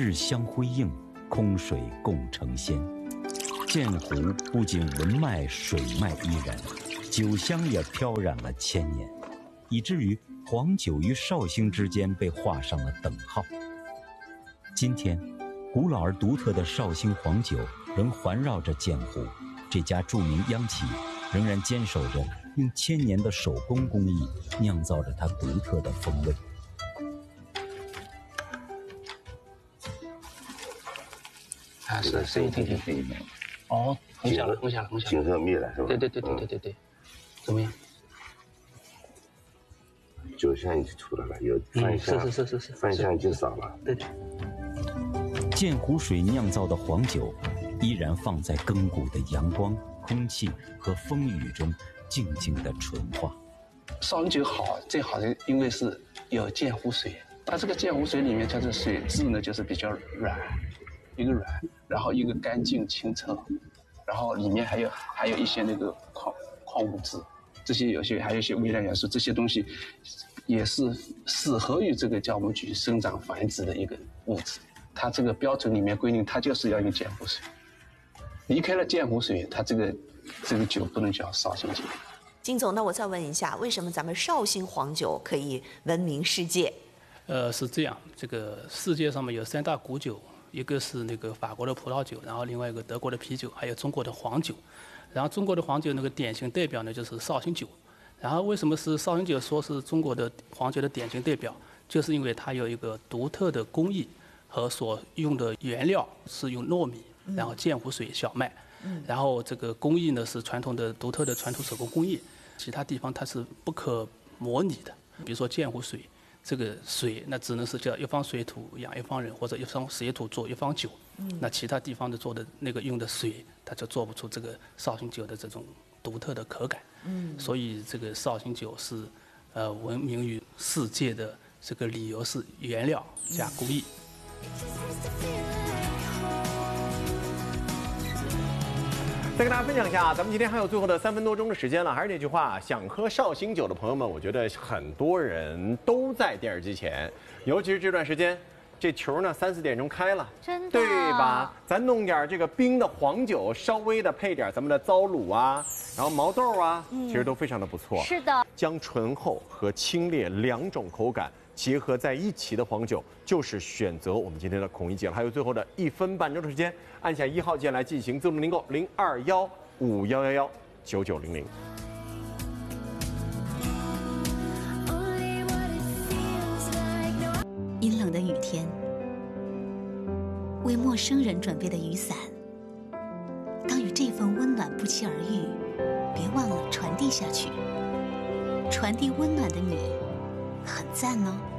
日相辉映，空水共成仙。鉴湖不仅文脉水脉依然，酒香也飘染了千年，以至于黄酒与绍兴之间被画上了等号。今天，古老而独特的绍兴黄酒仍环绕着鉴湖，这家著名央企仍然坚守着用1000年的手工工艺酿造着它独特的风味。 啊，是声音听听。哦，红下了，红下了，红下了。 景色密了是吧？ 对，怎么样？ 酒香已经出来了，有饭香， 是， 饭香已经少了。 对。 鉴湖水酿造的黄酒，依然放在亘古的阳光、空气和风雨中，静静地纯化。 绍兴酒好，最好的因为是有鉴湖水，它这个鉴湖水里面它的水质呢就是比较软，一个软，然后一个干净清澈，然后里面还有一些那个矿物质，这些还有一些微量元素，这些东西也是适合于这个酵母菌生长繁殖的一个物质。它这个标准里面规定，它就是要用鉴湖水。离开了鉴湖水，它这个酒不能叫绍兴酒。 金总，那我再问一下，为什么咱们绍兴黄酒可以闻名世界？ 是这样，这个世界上面有3大古酒，一个是那个法国的葡萄酒，然后另外一个德国的啤酒，还有中国的黄酒。然后中国的黄酒那个典型代表呢就是绍兴酒。然后为什么是绍兴酒说是中国的黄酒的典型代表？就是因为它有一个独特的工艺和所用的原料是用糯米，然后鉴湖水、小麦，然后这个工艺呢是传统的独特的传统手工工艺，其他地方它是不可模拟的。比如说鉴湖水，这个水那只能是叫一方水土养一方人，或者一方水土做一方酒。那其他地方的做的那个用的水，它就做不出这个绍兴酒的这种独特的口感。所以这个绍兴酒是闻名于世界的这个理由是原料加工艺。 再跟大家分享一下，咱们今天还有最后的3分多钟的时间了。还是那句话，想喝绍兴酒的朋友们，我觉得很多人都在电视机前，尤其是这段时间，这球呢3、4点钟开了， 真的， 对吧？咱弄点这个冰的黄酒，稍微的配点咱们的糟卤啊，然后毛豆啊，其实都非常的不错。 是的， 将醇厚和清冽2种口感结合在一起的黄酒，就是选择我们今天的孔乙己了。还有最后的1分半钟的时间，按下1号键来进行自动订购，0215119900。 阴冷的雨天，为陌生人准备的雨伞，当与这份温暖不期而遇，别忘了传递下去。传递温暖的你，很赞哦。